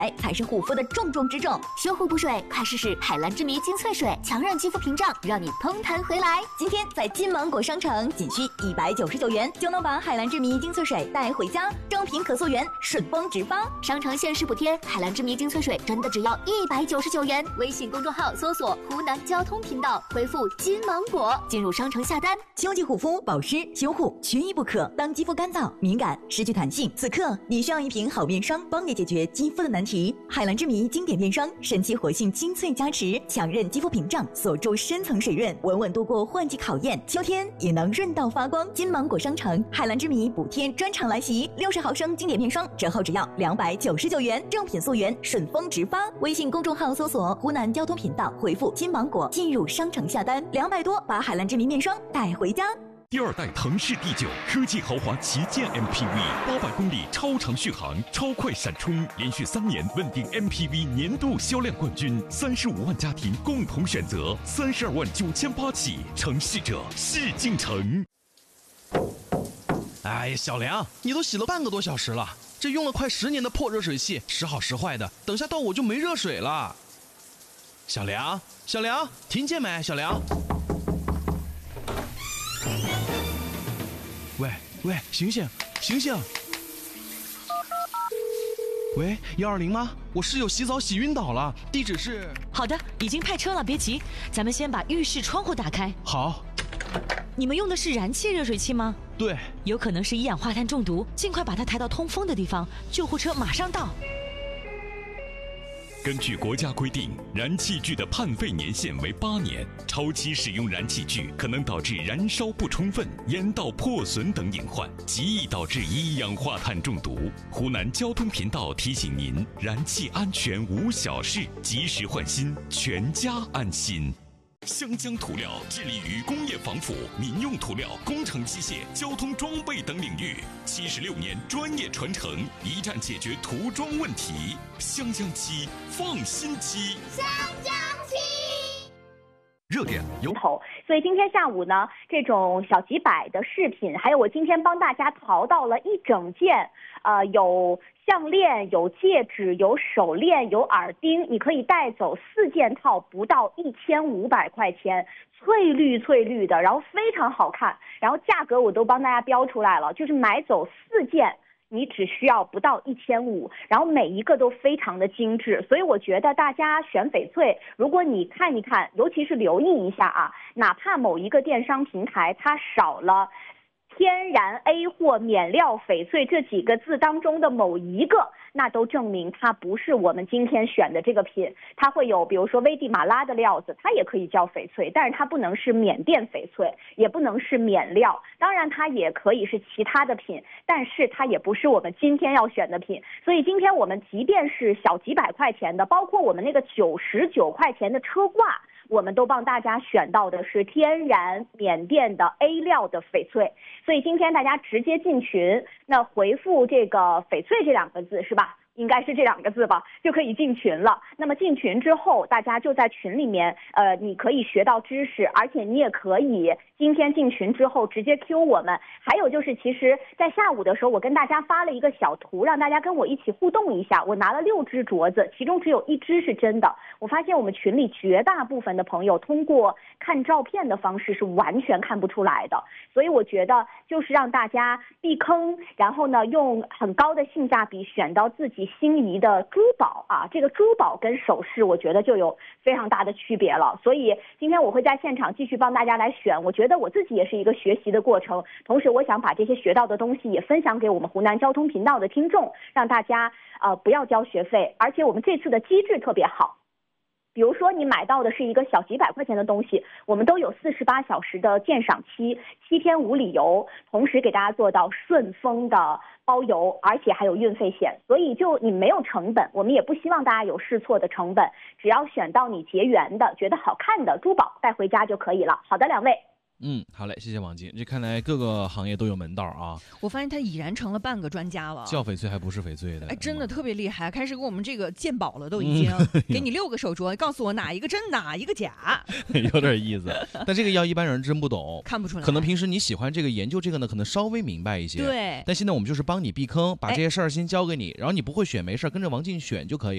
才是护肤的重中之重。修护补水，快试试海蓝之谜精粹水，强韧肌肤屏障，让你嘭弹回来。今天在金芒果商城，仅需199元就能把海蓝之谜精粹水带回家，正品可溯源，顺丰直发。商城限时补贴，海蓝之谜精粹水真的只要199元。微信公众号搜索湖南交通频道，回复金芒果进入商城下单。秋季护肤、保湿、修护缺一不可。当肌肤干燥、敏感、失去弹性，此刻你需要一瓶好面霜，帮你解决肌肤的难题。海蓝之谜经典面霜，神奇活性精粹加持，强韧肌肤屏障，锁住深层水润，稳稳度过换季考验。秋天也能润到发光。金芒果商城海蓝之谜补贴专场来袭，60毫升经典面霜折后只要299元，正品溯源，顺丰直发。微信公众号搜索湖南交通频道，回复金芒果进入商城下单，200多把海蓝之谜面霜带回家。 第2代腾势 D9科技豪华旗舰 MPV，800公里超长续航，超快闪充，连续3年稳定 MPV 年度销量冠军，35万家庭共同选择，32万98起，成事者是京城。 哎呀，小梁，你都洗了半个多小时了，这用了快10年的破热水器，时好时坏的，等下到我就没热水了。小梁，小梁，听见没？小梁。喂，醒醒！喂，120吗？我室友洗澡洗晕倒了，地址是…… 好的，已经派车了，别急，咱们先把浴室窗户打开。 好。 你们用的是燃气热水器吗？ 对， 有可能是一氧化碳中毒，尽快把它抬到通风的地方，救护车马上到。 根据国家规定，燃气具的判废年限为8年，超期使用燃气具可能导致燃烧不充分、烟道破损等隐患，极易导致一氧化碳中毒。湖南交通频道提醒您：燃气安全无小事，及时换新，全家安心。湘江涂料致力于工业防腐、民用涂料、工程机械、交通装备等领域，76年专业传承，一站解决涂装问题。湘江漆，放心漆。 湘江漆。 热点有头，所以今天下午呢，这种小几百的饰品，还有我今天帮大家淘到了一整件，有项链、有戒指、有手链、有耳钉，你可以带走4件套，不到1500块钱，翠绿的，然后非常好看，然后价格我都帮大家标出来了，就是买走4件。你只需要不到1500，然后每一个都非常的精致，所以我觉得大家选翡翠，如果你看一看，尤其是留意一下啊，哪怕某一个电商平台它少了天然 A 货免料翡翠这几个字当中的某一个，那都证明它不是我们今天选的这个品。它会有比如说危地马拉的料子，它也可以叫翡翠，但是它不能是缅甸翡翠，也不能是免料，当然它也可以是其他的品，但是它也不是我们今天要选的品。所以今天我们即便是小几百块钱的，包括我们那个99块钱的车挂，我们都帮大家选到的是天然缅甸的 A 料的翡翠。所以今天大家直接进群，那回复这个翡翠这2个字是吧？应该是这2个字吧，就可以进群了。那么进群之后，大家就在群里面，你可以学到知识，而且你也可以今天进群之后直接 Q 我们。还有就是，其实在下午的时候，我跟大家发了一个小图，让大家跟我一起互动一下。我拿了6只镯子，其中只有1只是真的。我发现我们群里绝大部分的朋友通过看照片的方式是完全看不出来的，所以我觉得就是让大家避坑，然后呢用很高的性价比选到自己心仪的珠宝啊，这个珠宝跟首饰我觉得就有非常大的区别了。所以今天我会在现场继续帮大家来选，我觉得我自己也是一个学习的过程，同时我想把这些学到的东西也分享给我们湖南交通频道的听众，让大家不要交学费，而且我们这次的机制特别好。比如说你买到的是一个小几百块钱的东西，我们都有48小时的鉴赏期，7天无理由，同时给大家做到顺丰的包邮，而且还有运费险，所以就你没有成本，我们也不希望大家有试错的成本，只要选到你结缘的、觉得好看的珠宝带回家就可以了。好的，2位。 好嘞，谢谢王晶。这看来各个行业都有门道啊。 我发现他已然成了半个专家了， 叫翡翠还不是翡翠的， 哎，真的特别厉害，开始给我们这个鉴宝了，都已经给你6个手镯，告诉我哪一个真哪一个假， 有点意思。但这个要一般人真不懂， 看不出来。 可能平时你喜欢这个研究这个呢，可能稍微明白一些。 对。 但现在我们就是帮你避坑，把这些事儿先交给你，然后你不会选没事跟着王静选就可以了。